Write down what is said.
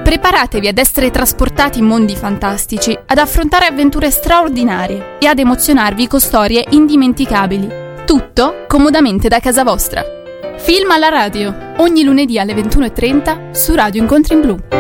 Preparatevi ad essere trasportati in mondi fantastici, ad affrontare avventure straordinarie e ad emozionarvi con storie indimenticabili. Tutto comodamente da casa vostra. Film alla radio, ogni lunedì alle 21:30 su Radio Incontri in Blu.